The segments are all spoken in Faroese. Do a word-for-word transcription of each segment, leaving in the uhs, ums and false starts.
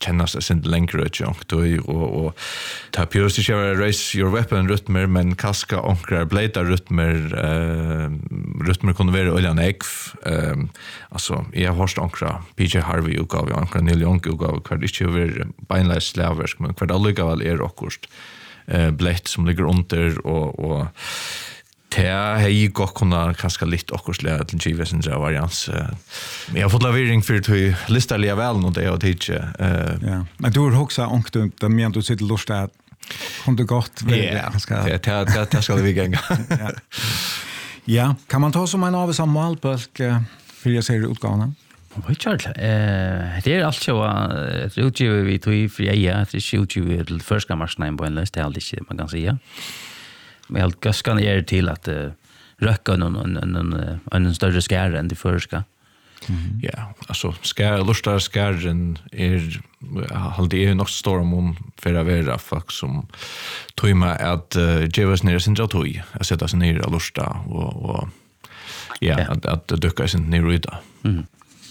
kännas det sen längre junk då och och ta purity share raise your weapon rytmer men kaska onkrar blade rytmer eh rytmer kunde vara oljan egg eh alltså jag har hört onkra P J Harvey och gav onkra Neil Young och gav kvar det över beinless slaversk men kvar alla gav är också eh blade som ligger under och och det har jag gått kunna kanske lite också till G V S varians. Men jag har fått lavering för att lista lite väl något det och teacher. Ja. Men du har också ångt du men du sitter lust att kunde gott ganska. Det det det ska vi gänga. Ja. Ja, kan man ta som en av som målbulk för jag ser utgåvan? Vad Charles eh det är alltså ett utgivet vi tog för ja, det är utgivet till första marsnaden på en list det alltid man kan säga. Men helt gaskan är till att uh, röka någon en en en större skär än det förska. Mm. Ja, alltså skär lustar skärren är halt det är nog storm om för att vara folk som tror mig att uh, Jevas ner sin tog att sätta sig ner och lusta och och ja, ja. att att dyka sin ner ut. Mm.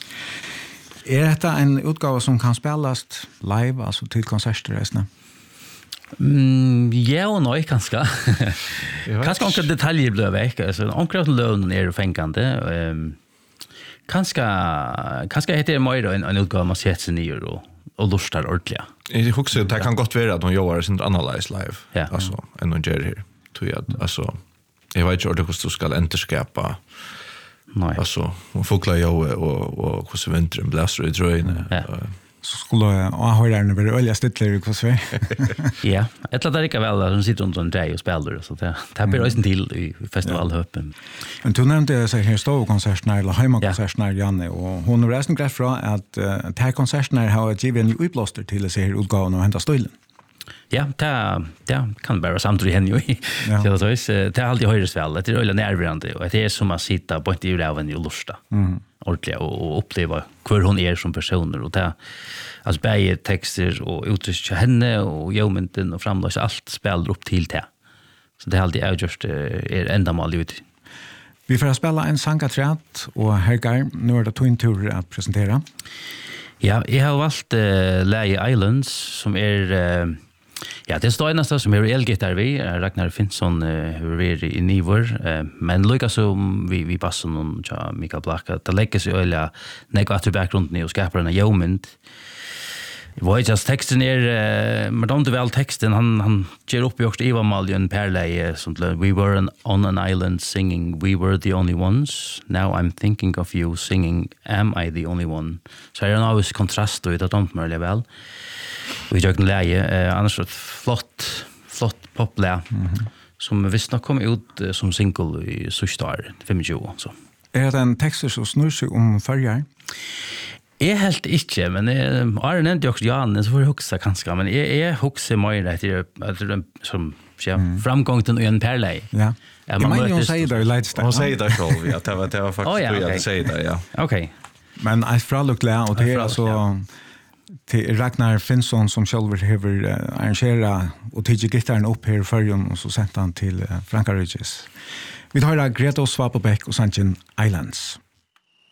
Är detta en utgåva som kan spelas live alltså till konserter resten? Mm, ja och nej kanske. Kanske några detaljer blev väck. Alltså några lön är fängande. Ehm kanske kanske heter det mer en en utgåva man sätter sig ner och och lustar ordentligt. Jag också det kan gott vara att de jobbar sin analyse live. Ja. Alltså en och gör här. Tror jag alltså jag vet inte hur det ska enterskapa. Nej. Alltså och fåglar jag och och hur så vintern blåser i dröjne. Ja. Så skulle jag ha hört när det olja stiller hur så. Ja, ett lat det väl att de sitter runt en dag och spelar så det det blir också till i festivalhöpen. Men du nämnde så här stå konserter eller hemma konserter Janne och hon har resten grätt från att det här konserterna har givet en utblåster till sig här utgåvan och hämta stolen. Ja, det det kan bara samtidigt hända ju. Så det är det är alltid höjres väl. Det är öliga närvarande och det är som att sitta på ett i raven och lusta. Mm. Ordentligt och uppleva hur hon är som personer och det alltså bäge texter och uttryck henne och geometrin och framlös allt spelar upp till det. Så det är alltid är just är ända mal ut. Vi får spela en sangaträtt och Hergar nu är det twin tour att presentera. Ja, jag har valt uh, Läge Islands som är uh, ja, det står nästan som är elgitarr vi Ragnar Finnsson hur är i Nivor uh, men lika som vi vi passar någon ja Mikael Black att lägga sig öliga negativ bakgrund ni och skapar en geoment. Vad just texten är men de väl texten han han ger upp i också Eva Maljon Perley som we were an, on an island singing we were the only ones now I'm thinking of you singing am I the only one så är det always kontrast då det de möjliga väl vi jag kan lägga annars ett flott flott poplä mm-hmm. som visst nog kom ut uh, som single i Sustar tjugofem så är det en text som snurrar sig om förjar. Jag helt inte, men är det inte också Jan så får jag huxa kanske, men jag är huxa mer att det är som ja, mm. framgång till en perlej. Ja. Ja, man jag säger det lite hon säger det själv att det var det var faktiskt oh, ja, okay. Jag att säga det ja. Okej. Okay. Men jag fraluk lä och det är alltså till Ragnar Finnsson som själv har arrangerat och tagit gitarren upp här för och så sent han till Frankrike. Vi tar Greta Svapobeck och Sanchen Islands.